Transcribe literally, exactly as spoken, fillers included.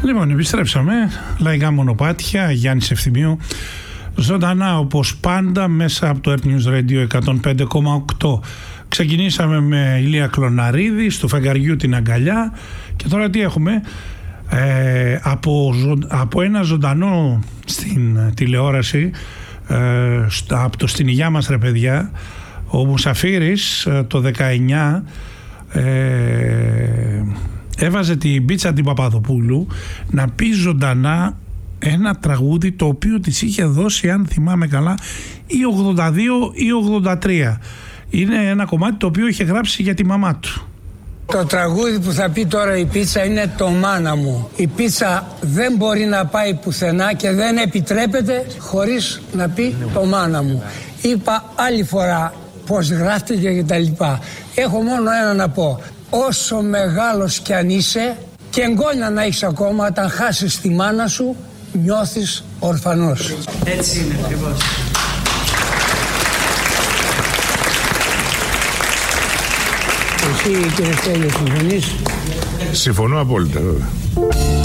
Λοιπόν, επιστρέψαμε. Λαϊκά μονοπάτια, Γιάννης Ευθυμίου. Ζωντανά όπως πάντα μέσα από το Earth News Radio εκατόν πέντε κόμμα οκτώ. Ξεκινήσαμε με Ηλία Κλωναρίδη, στο φεγγαριού την αγκαλιά. Και τώρα τι έχουμε? Ε, από, από ένα ζωντανό στην τηλεόραση, ε, στα, από το «Στην υγειά μας ρε παιδιά», ο Μουσαφίρης το δεκαεννιά ε, έβαζε την Μπίτσα την Παπαδοπούλου να πει ζωντανά ένα τραγούδι το οποίο της είχε δώσει, αν θυμάμαι καλά, ή ογδόντα δύο ή ογδόντα τρία. Είναι ένα κομμάτι το οποίο είχε γράψει για τη μαμά του. Το τραγούδι που θα πει τώρα η Πίτσα είναι το «Μάνα μου». Η Πίτσα δεν μπορεί να πάει πουθενά και δεν επιτρέπεται χωρίς να πει το «Μάνα μου». Είπα άλλη φορά πώς γράφτηκε και τα λοιπά. Έχω μόνο ένα να πω. Όσο μεγάλος κι αν είσαι και εγγόνια να έχεις ακόμα, όταν χάσεις τη μάνα σου νιώθεις ορφανός. Έτσι είναι ακριβώς. Εσύ κύριε Στέλιο, συμφωνείς? Συμφωνώ απόλυτα βέβαια.